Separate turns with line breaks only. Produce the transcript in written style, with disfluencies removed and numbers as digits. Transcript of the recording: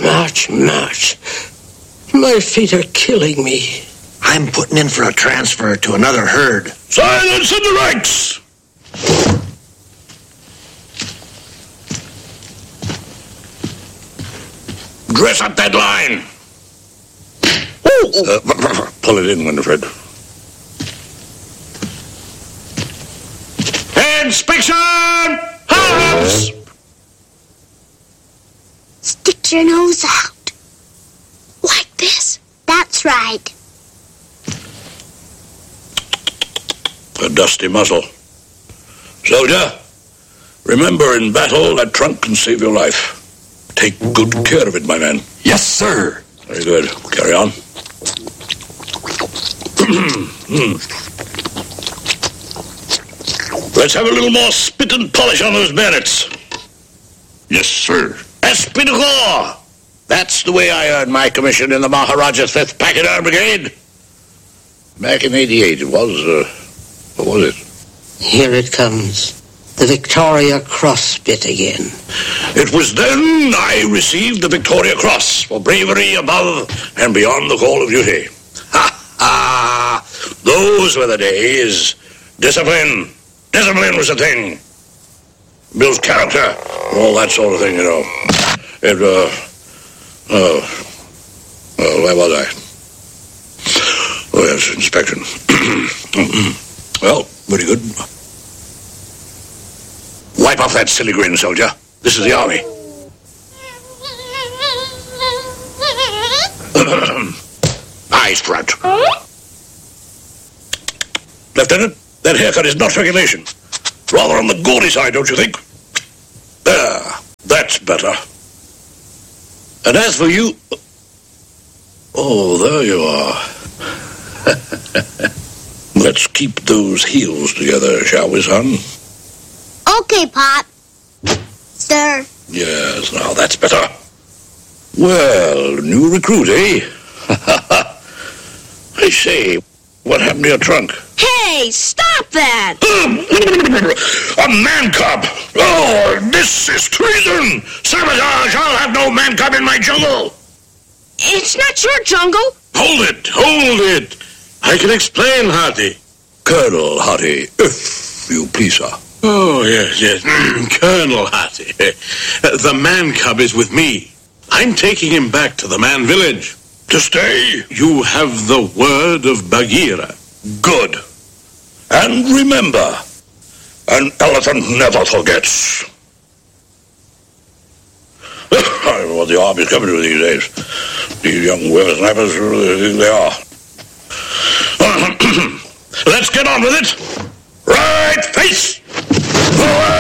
March. My feet are killing me.
I'm putting in for a transfer to another herd.
Silence in the ranks! Dress up that line. Pull it in, Winifred. Inspection! Hands!
Stick your nose out. Like this. That's right.
A dusty muzzle. Soldier, remember in battle that trunk can save your life. Take good care of it, my man.
Yes, sir.
Very good. Carry on. Let's have a little more spit and polish on those bayonets.
Yes, sir.
Esprit de corps! That's the way I earned my commission in the Maharaja's 5th Packard Brigade. Back in 88, it was, what was it?
Here it comes. The Victoria Cross bit again.
It was then I received the Victoria Cross for bravery above and beyond the call of duty. Ha ha! Those were the days. Discipline was the thing. Builds character, all that sort of thing, you know. It, where was I? Oh, yes, inspection. Well, very good. Wipe off that silly grin, soldier. This is the army. Eyes front. Lieutenant, that haircut is not regulation. Rather on the gaudy side, don't you think? There, that's better. And as for you... Oh, there you are. Let's keep those heels together, shall we, son?
Okay, Pop. Sir.
Yes, now that's better. Well, new recruit, eh? I say, what happened to your trunk?
Hey, stop that!
A man cub! Oh, this is treason! Sabotage! I'll have no man cub in my jungle!
It's not your jungle.
Hold it! I can explain, Hardy. Colonel Hardy, if you please, sir.
Oh, yes. Colonel Hardy. The man cub is with me. I'm taking him back to the man village.
To stay?
You have the word of Bagheera.
Good. And remember, an elephant never forgets. I don't know what the army's coming to these days. These young whippersnappers, they are. Let's get on with it. Right face! Forward!